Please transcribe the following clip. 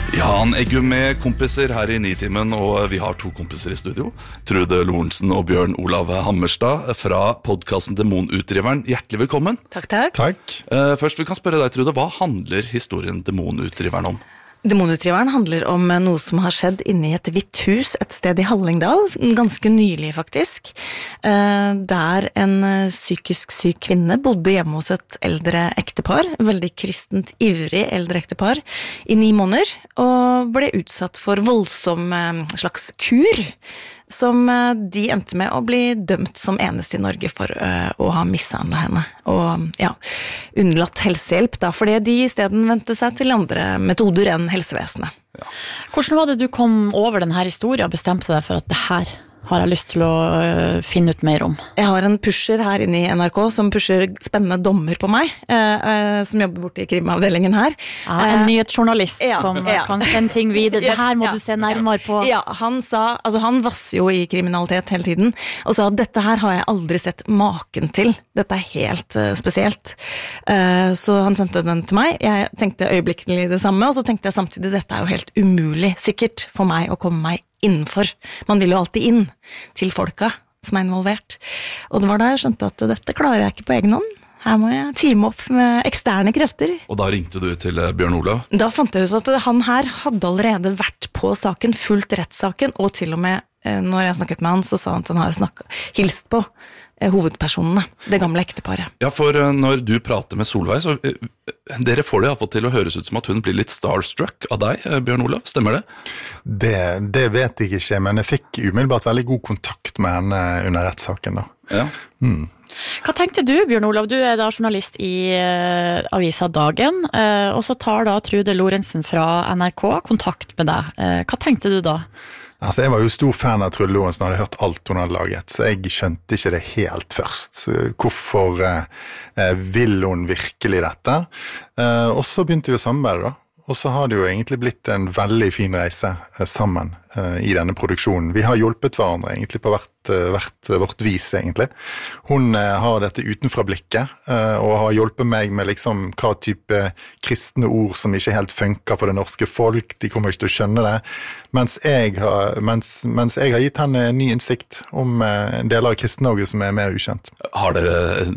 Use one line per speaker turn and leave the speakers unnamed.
Jan Eggum med kompiser her i Nitimen, og vi har to kompiser i studio. Trude Lorentzen og Bjørn Olav Hammerstad fra podcasten Demonutriveren. Hjertelig velkommen.
Takk.
Først vi kan spørre deg, Trude, hva handler historien Demonutriveren om?
Demonutriveren handler om noe som har skjedd inne i et hvitt hus et sted i Hallingdal, ganske nylig faktisk, der en psykisk syk kvinne bodde hjemme hos et eldre ektepar, veldig kristent ivrig eldre ektepar, i 9 måneder, og ble utsatt for voldsom slags kur, som de endte med å bli dømt som eneste i Norge for å ha mishandlet henne, og unnlatt helsehjelp da, fordi de i stedet vendte seg til andre metoder enn helsevesenet.
Ja. Hvordan var det du kom over denne historien og bestemte deg for at det her har jeg lyst til å finne ut mer om?
Jeg har en pusher her inne i NRK som pusher spennende dommer på meg, som jobber borte i krimavdelingen her.
Ja, en nyhetsjournalist som kan sende ting videre. Det her må du se nærmere på.
Ja, han vasser jo i kriminalitet hele tiden, og sa at dette her har jeg aldri sett maken til. Dette helt spesielt. Så han sendte den til meg. Jeg tenkte øyeblikkelig det samme, og så tenkte jeg samtidig, dette jo helt umulig sikkert for meg å komme meg innenfor. Man vil jo alltid inn til folka som involvert. Og det var da jeg skjønte at dette klarer jeg ikke på egen hånd. Her må jeg teame opp med eksterne krefter.
Og da ringte du til Bjørn Olav?
Da fant jeg ut at han her hadde allerede vært på saken, fulgt rettssaken, og til og med når jeg snakket med han, så sa han at han har hilst på hovedpersonene, det gamle ekteparet. Ja, for når du prater med Solveig, så dere får det i hvert fall til å høres ut som at hun blir litt starstruck av deg, Bjørn Olav, stemmer det?
Det vet jeg ikke, men jeg fikk umiddelbart veldig god kontakt med henne under rettssaken da.
Ja.
Hva tenkte du, Bjørn Olav? Du er da journalist i avisa Dagen, og så tar da Trude Lorentzen fra NRK kontakt med deg. Hva tenkte du da?
Altså, jeg var jo stor fan av Trude Lorentzen, hadde hørt alt hun hadde laget, så jeg skjønte ikke det helt først. Hvorfor vil hun virkelig dette? Og så begynte vi å samarbeide da. Og så har det jo egentlig blitt en veldig fin reise sammen i denne produksjonen. Vi har hjulpet hverandre egentlig på hvert vårt vis egentlig. Hun har dette utenfra blikket og har hjulpet meg med liksom hva type kristne ord som ikke helt funker for det norske folk. De kommer ikke til å skjønne det. Mens jeg har gitt henne en ny innsikt om en del av Kristen-Norge som er mer ukjent.
Har dere